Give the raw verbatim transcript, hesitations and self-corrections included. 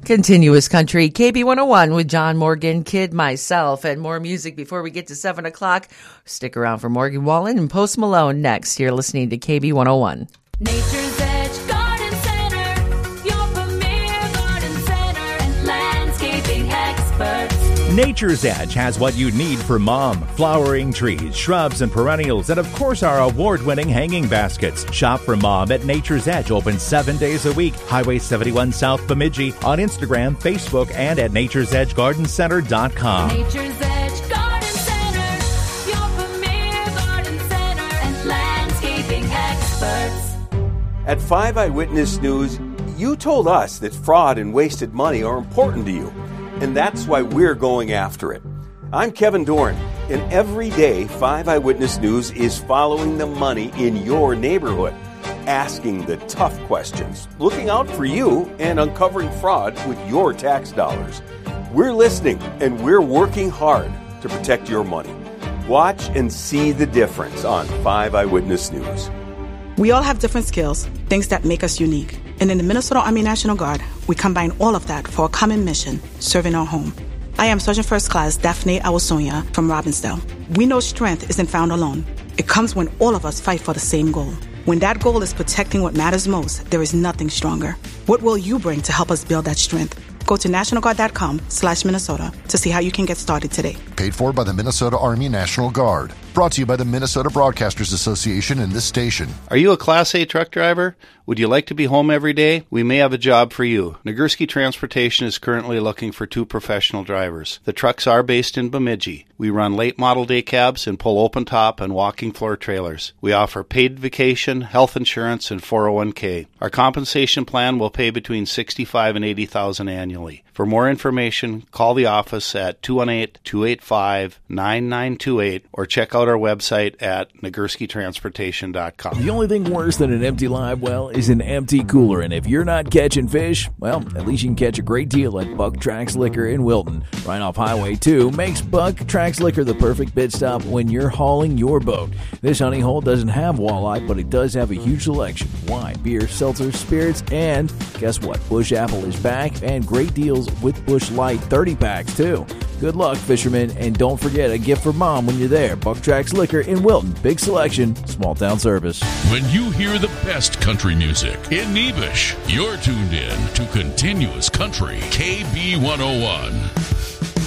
Continuous Country, K B one oh one with John Morgan, Kid, myself, and more music before we get to seven o'clock. Stick around for Morgan Wallen and Post Malone next. You're listening to K B one oh one. Nature's Edge Garden Center, your premier garden center and landscaping experts. Nature's Edge has what you need for mom. Flowering trees, shrubs, and perennials, and of course our award-winning hanging baskets. Shop for mom at Nature's Edge, open seven days a week. Highway seventy-one South Bemidji, on Instagram, Facebook, and at natures edge garden center dot com. Nature's Edge Garden Center, your premier garden center and landscaping experts. At five Eyewitness News, you told us that fraud and wasted money are important to you. And that's why we're going after it. I'm Kevin Dorn, and every day five Eyewitness News is following the money in your neighborhood, asking the tough questions, looking out for you, and uncovering fraud with your tax dollars. We're listening, and we're working hard to protect your money. Watch and see the difference on five Eyewitness News. We all have different skills, things that make us unique. And in the Minnesota Army National Guard, we combine all of that for a common mission, serving our home. I am Sergeant First Class Daphne Awasonia from Robbinsdale. We know strength isn't found alone. It comes when all of us fight for the same goal. When that goal is protecting what matters most, there is nothing stronger. What will you bring to help us build that strength? Go to nationalguard.com slash Minnesota to see how you can get started today. Paid for by the Minnesota Army National Guard. Brought to you by the Minnesota Broadcasters Association and this station. Are you a Class A truck driver? Would you like to be home every day? We may have a job for you. Nagurski Transportation is currently looking for two professional drivers. The trucks are based in Bemidji. We run late model day cabs and pull open top and walking floor trailers. We offer paid vacation, health insurance, and four oh one k. Our compensation plan will pay between sixty-five thousand dollars and eighty thousand dollars annually. For more information, call the office at two one eight, two eight five, nine nine two eight or check out our website at nagurski transportation dot com. The only thing worse than an empty live well is an empty cooler, and if you're not catching fish, well, at least you can catch a great deal at Buck Trax Liquor in Wilton. Right off Highway two makes Buck Trax Liquor the perfect pit stop when you're hauling your boat. This honey hole doesn't have walleye, but it does have a huge selection: wine, beer, seltzer, spirits, and guess what? Bush Apple is back, and great deals with Bush Light thirty packs too. Good luck, fishermen, and don't forget a gift for mom when you're there. Buck Trax Liquor in Wilton. Big selection, small town service. When you hear the best country music in Nebish, you're tuned in to Continuous Country, K B one oh one.